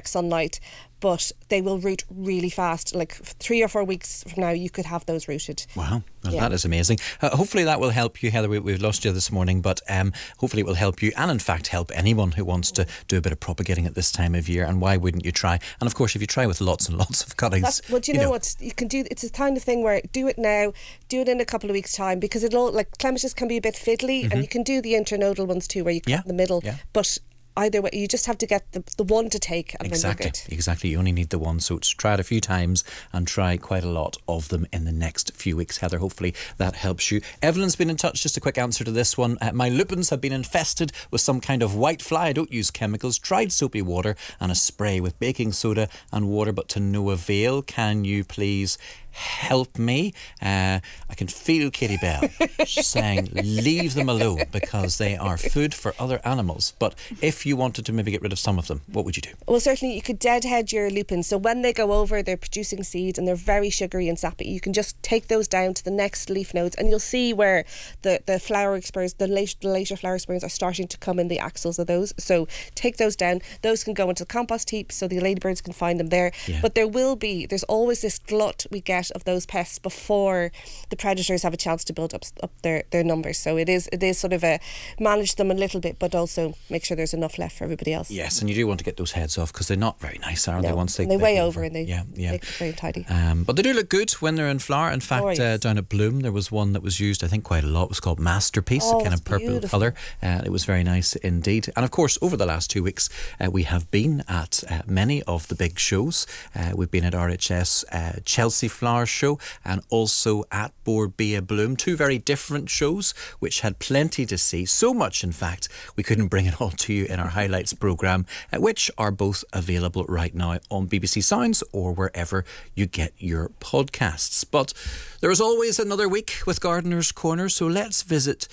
direct sunlight, but they will root really fast. Like 3 or 4 weeks from now, you could have those rooted. Wow, well, that is amazing. Hopefully that will help you, Heather. We've lost you this morning, but hopefully it will help you, and in fact help anyone who wants to do a bit of propagating at this time of year. And why wouldn't you try? And of course, if you try with lots and lots of cuttings, well, do you know what you can do? It's a kind of thing where do it now, do it in a couple of weeks' time, because it'll, like, clematis can be a bit fiddly, and you can do the internodal ones too, where you cut in the middle. Yeah. But either way, you just have to get the one to take, and then you're good. Exactly. You only need the one, so try it a few times and try quite a lot of them in the next few weeks, Heather. Hopefully that helps you. Evelyn's been in touch. Just a quick answer to this one. My lupins have been infested with some kind of white fly. I don't use chemicals. Tried soapy water and a spray with baking soda and water, but to no avail. Can you please help me? I can feel Katie Bell saying leave them alone because they are food for other animals. But if you wanted to maybe get rid of some of them, what would you do? Well, certainly you could deadhead your lupins. So when they go over, they're producing seeds and they're very sugary and sappy. You can just take those down to the next leaf nodes, and you'll see where the flower spurs, the later flower spurs are starting to come in the axils of those. So take those down. Those can go into the compost heap so the ladybirds can find them there. Yeah. But there's always this glut we get of those pests before the predators have a chance to build up their numbers. So it is sort of manage them a little bit, but also make sure there's enough left for everybody else. Yes, and you do want to get those heads off because they're not very nice, are they? Once they weigh over and they make it very tidy. But they do look good when they're in flower. In fact, down at Bloom there was one that was used, I think, quite a lot. It was called Masterpiece, a kind of purple colour. It was very nice indeed. And of course, over the last 2 weeks, we have been at many of the big shows. We've been at RHS Chelsea Flower Show and also at Bord Bia Bloom. 2 very different shows which had plenty to see. So much, in fact, we couldn't bring it all to you in our highlights programme, which are both available right now on BBC Sounds or wherever you get your podcasts. But there is always another week with Gardener's Corner, so let's visit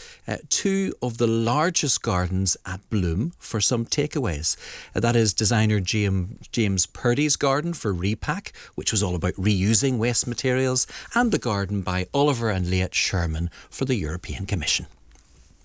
2 of the largest gardens at Bloom for some takeaways. That is designer James Purdy's garden for Repack, which was all about reusing waste materials, and the garden by Oliver and Leah Sherman for the European Commission.